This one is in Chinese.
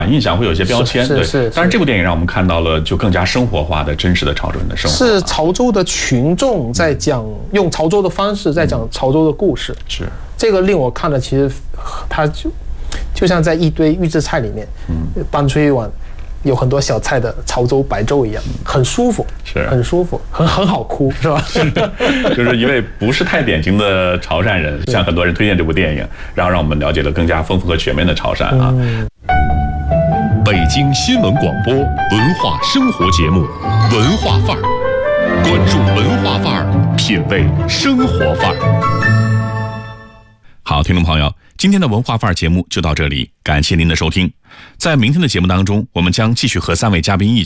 印象，会有一些标签。对，但是这部电影让我们看到了就更加生活化的、真实的潮州人的生活。 是潮州的群众在讲，用潮州的方式在讲潮州的故事。 是这个令我看了，其实它就像在一堆预制菜里面，搬出一碗有很多小菜的潮州白粥一样，很舒服， 是很舒服，很好哭，是吧？ 就是一位不是太典型的潮汕人，向很多人推荐这部电影，然后让我们了解了更加丰富和全面的潮汕啊。 北京新闻广播文化生活节目《文化范儿》，关注文化范儿，品味生活范儿。 好，听众朋友，今天的文化范儿节目就到这里，感谢您的收听。在明天的节目当中，我们将继续和3位嘉宾一起